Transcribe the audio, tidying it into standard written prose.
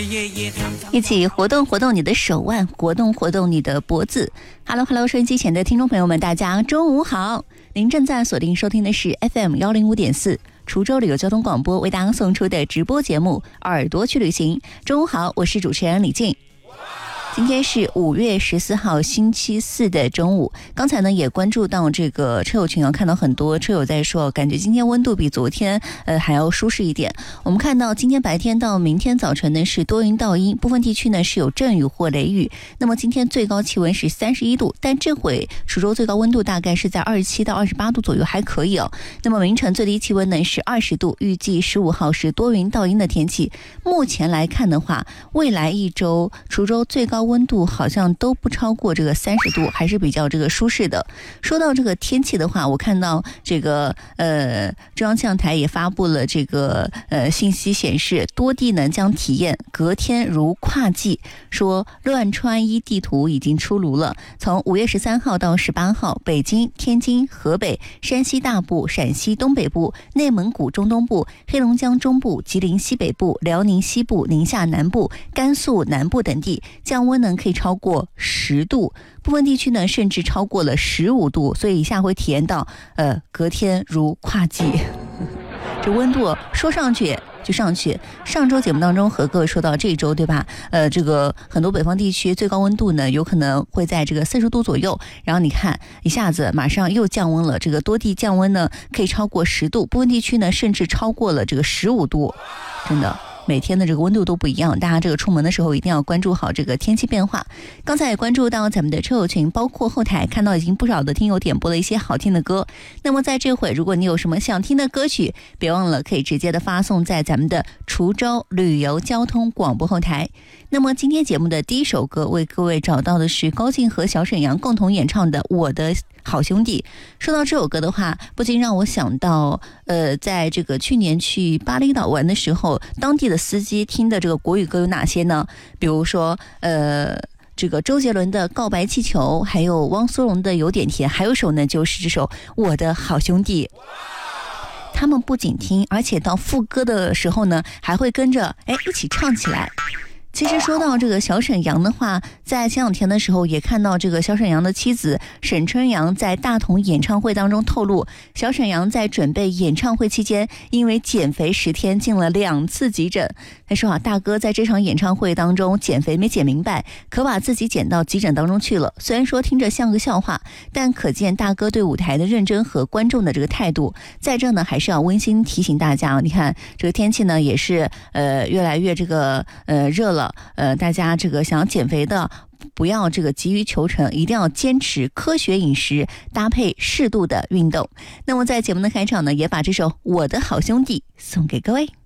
一起活动活动你的手腕，活动活动你的脖子。Hello， 收音机前的听众朋友们，大家中午好！您正在锁定收听的是 FM105.4。滁州旅游交通广播为大家送出的直播节目《耳朵去旅行》。中午好，我是主持人李静。今天是5月14号星期四的中午。刚才呢也关注到这个车友群看到很多车友在说，感觉今天温度比昨天还要舒适一点。我们看到今天白天到明天早晨呢是多云到阴，部分地区呢是有阵雨或雷雨。那么今天最高气温是31度，但这会滁州最高温度大概是在27到28度左右，还可以哦。那么明晨最低气温呢是20度，预计15号是多云到阴的天气。目前来看的话，未来一周滁州最高温度好像都不超过这个30度，还是比较这个舒适的。说到这个天气的话，我看到这个中央气象台也发布了这个信息显示，多地呢将体验隔天如跨季，说乱穿衣地图已经出炉了。从5月13号到18号，北京、天津、河北、山西大部、陕西东北部、内蒙古中东部、黑龙江中部、吉林西北部、辽宁西部、宁夏南部、甘肃南部等地降温呢可以超过10度，部分地区呢甚至超过了15度，所以下回体验到隔天如跨季。这温度说上去就上去。上周节目当中和各位说到这周对吧，这个很多北方地区最高温度呢有可能会在这个40度左右，然后你看一下子马上又降温了，这个多地降温呢可以超过10度，部分地区呢甚至超过了这个15度，真的。每天的这个温度都不一样，大家这个出门的时候一定要关注好这个天气变化。刚才也关注到咱们的车友群，包括后台看到已经不少的听友点播了一些好听的歌。那么在这会，如果你有什么想听的歌曲，别忘了可以直接的发送在咱们的滁州旅游交通广播后台。那么今天节目的第一首歌为各位找到的是高进和小沈阳共同演唱的《我的好兄弟》。说到这首歌的话，不禁让我想到在这个去年去巴厘岛玩的时候，当地的司机听的这个国语歌有哪些呢？比如说这个周杰伦的《告白气球》，还有汪苏泷的《有点甜》，还有首呢就是这首《我的好兄弟》。他们不仅听，而且到副歌的时候呢还会跟着一起唱起来。其实说到这个小沈阳的话，在前两天的时候也看到这个小沈阳的妻子沈春阳在大同演唱会当中透露，小沈阳在准备演唱会期间因为减肥10天进了2次急诊。他说大哥在这场演唱会当中减肥没减明白，可把自己减到急诊当中去了。虽然说听着像个笑话，但可见大哥对舞台的认真和观众的这个态度。在这呢还是要温馨提醒大家，你看这个天气呢也是越来越这个热了，大家这个想要减肥的不要这个急于求成，一定要坚持科学饮食，搭配适度的运动。那么在节目的开场呢，也把这首《我的好兄弟》送给各位。